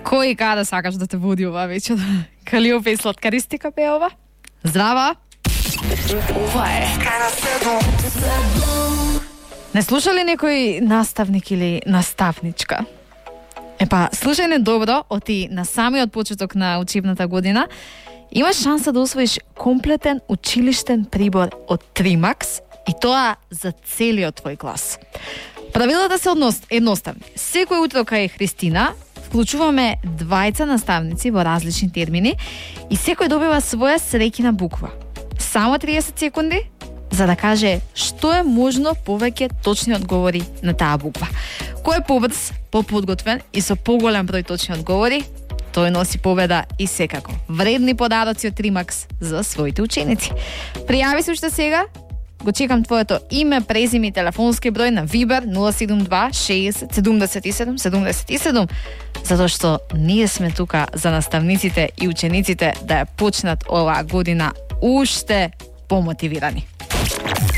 Кој каде сакаш да те води ова вечер? Калиопе и сладкаристика пе ова? Здрава! Ова е Не слуша ли некој наставник или наставничка? Епа, слушај не добро, оти на самиот почеток на учебната година имаш шанса да освоиш комплетен училиштен прибор од Тримакс и тоа за целиот твој клас. Правилата се едноставни. Секој утро кај Христина вклучуваме двајца наставници во различни термини и секој добива своја среќна буква. Само 30 секунди за да каже што е можно повеќе точни одговори на таа буква. Кој е побрз, поподготвен и со поголем број точни одговори, тој носи победа и секако вредни подароци од Тримакс за своите ученици. Пријави се уште сега. Го чекам твоето име, презиме и телефонски број на Viber 072 60 77 77, затоа што ние сме тука за наставниците и учениците да ја почнат оваа година уште помотивирани.